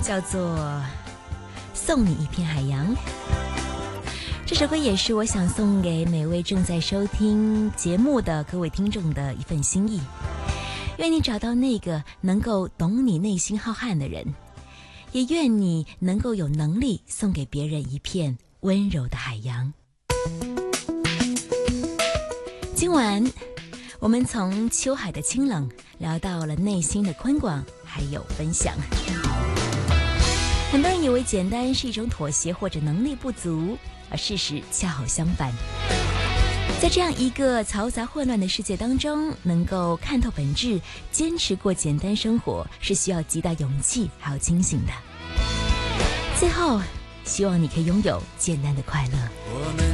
叫做《送你一片海洋》。这首歌也是我想送给每位正在收听节目的各位听众的一份心意。愿你找到那个能够懂你内心浩瀚的人，也愿你能够有能力送给别人一片温柔的海洋。今晚我们从秋海的清冷聊到了内心的宽广，还有分享。很多人以为简单是一种妥协或者能力不足，而事实恰好相反。在这样一个嘈杂混乱的世界当中，能够看透本质，坚持过简单生活，是需要极大勇气还有清醒的。最后，希望你可以拥有简单的快乐。